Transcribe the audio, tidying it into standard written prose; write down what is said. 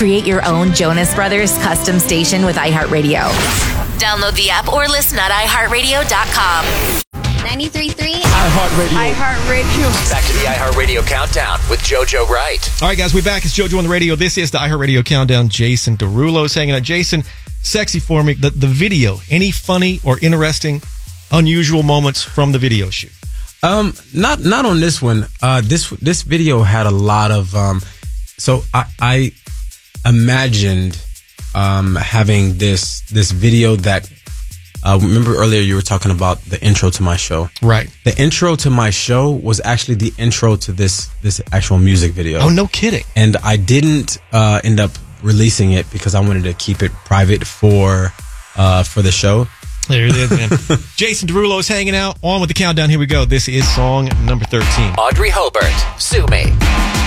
Create your own Jonas Brothers custom station with iHeartRadio. Download the app or listen at iHeartRadio.com. 93.3 iHeartRadio. iHeartRadio. Back to the iHeartRadio Countdown with JoJo Wright. All right, guys, we're back. It's JoJo on the radio. This is the iHeartRadio Countdown. Jason Derulo's hanging out. Jason, sexy for me. The video. Any funny or interesting, unusual moments from the video shoot? Not on this one. This video had a lot of. So I imagined having this video that. Remember earlier you were talking about the intro to my show. Right. The intro to my show was actually the intro to this actual music video. Oh, no kidding. And I didn't end up releasing it because I wanted to keep it private for the show. There it is, man. Jason Derulo's hanging out. On with the countdown. Here we go. This is song number 13. Audrey Hobart, Sue Me.